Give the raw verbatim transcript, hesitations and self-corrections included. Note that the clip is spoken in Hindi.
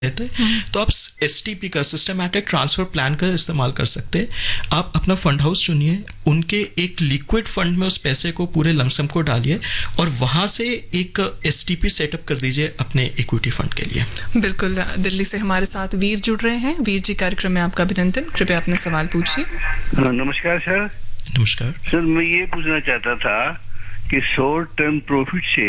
रहते हैं, तो आप एस टी पी का सिस्टमैटिक ट्रांसफर प्लान का इस्तेमाल कर सकते हैं। आप अपना फंड हाउस चुनिए, उनके एक लिक्विड फंड में उस पैसे को, पूरे लमसम को डालिए और वहां से एक एस टी पी सेटअप कर दीजिए अपने इक्विटी फंड के लिए। बिल्कुल। दिल्ली से हमारे साथ वीर जुड़ रहे हैं। वीर जी, कार्यक्रम में आपका अभिनंदन। कृपया अपने सवाल पूछिए। नमस्कार सर। नमस्कार सर, मैं ये पूछना चाहता था कि शॉर्ट टर्म प्रॉफिट से